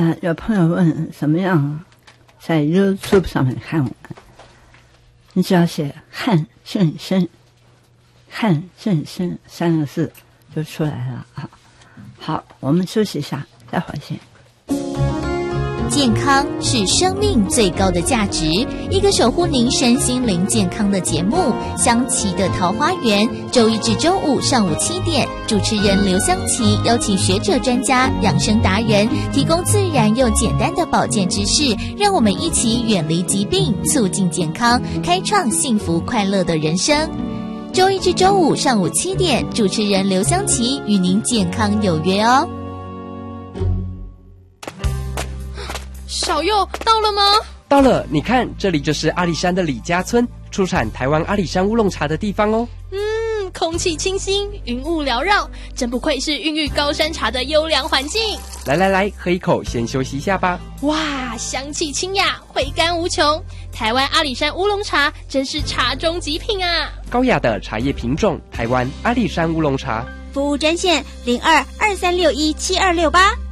有朋友问怎么样在 YouTube 上面看我们，你只要写汉正生3个字就出来了啊。好，我们休息一下，待会儿见。 健康是生命最高的价值，一个守护您身心灵健康的节目，香琪的桃花源，周一至周五上午7点，主持人刘香琪邀请学者专家、养生达人，提供自然又简单的保健知识，让我们一起远离疾病，促进健康，开创幸福快乐的人生。周一至周五上午7点，主持人刘香琪与您健康有约哦。 小佑到了吗？ 到了，你看，这里就是阿里山的李家村，出产台湾阿里山乌龙茶的地方哦。 空气清新，云雾缭绕，真不愧是孕育高山茶的优良环境。 来，喝一口，先休息一下吧。 哇，香气清雅，回甘无穷。台湾阿里山乌龙茶真是茶中极品啊！ 高雅的茶叶品种，台湾阿里山乌龙茶。 服务专线0223617268。